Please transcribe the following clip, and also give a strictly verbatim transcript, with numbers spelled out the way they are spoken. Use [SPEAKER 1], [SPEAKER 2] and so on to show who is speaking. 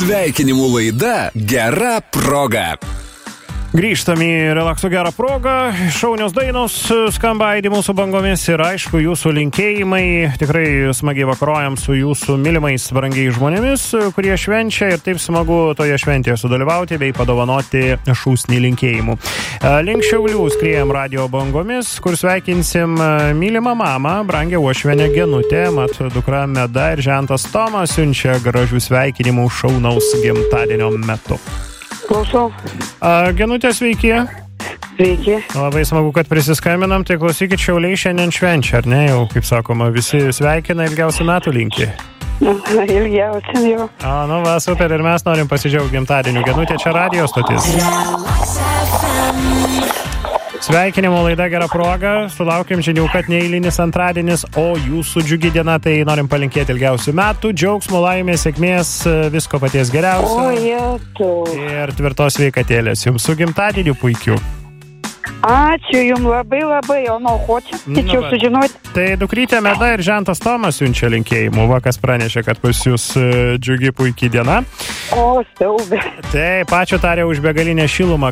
[SPEAKER 1] Sveikinimų laida Gera proga.
[SPEAKER 2] Grįžtam į Relakso gerą progą, šaunios dainos skamba aidi mūsų bangomis ir aišku jūsų linkėjimai. Tikrai smagiai vakarojam su jūsų mylimais brangiais žmonėmis, kurie švenčia ir taip smagu toje šventėje sudalyvauti bei padovanoti šūsnį linkėjimų. Link Šiaulių skriejam radio bangomis, kur sveikinsim mylimą mamą, brangę uošvienę Genutę, mat dukra Meda ir žentas Tomas siunčia gražių sveikinimų šaunaus gimtadienio metu.
[SPEAKER 3] Klausau.
[SPEAKER 2] A, Genutė, sveiki.
[SPEAKER 3] Sveiki.
[SPEAKER 2] Labai smagu, kad prisiskambinam, tai klausykit, Šiauliai šiandien švenčia, ar ne? Jau, kaip sakoma, visi sveikina, ilgiausių metų linki.
[SPEAKER 3] Ilgiausių jau.
[SPEAKER 2] A, nu va, super, ir mes norim pasidžiaugti gimtadieniu. Genutė, čia radio stotis. Sveikinimo laida Gera proga, sulaukiam žinių, kad neeilinis antradienis, o jūsų džiugi diena, tai norim palinkėti ilgiausių metų, džiaugsmo, laimės, sėkmės, visko paties geriausio.
[SPEAKER 3] O, jėtų.
[SPEAKER 2] Ir tvirtos sveikatėlės jums su gimtadieniu puikiu.
[SPEAKER 3] Ačiū jums labai labai, o nu, hočiau sužinoti.
[SPEAKER 2] Tai dukrytė Meda ir žentas Tomas siunčia linkėjimų, va kas pranešė, kad pas jūs džiugi puikiai diena.
[SPEAKER 3] O, siaubė.
[SPEAKER 2] Taip, ačiū tarė už begalinę šilumą,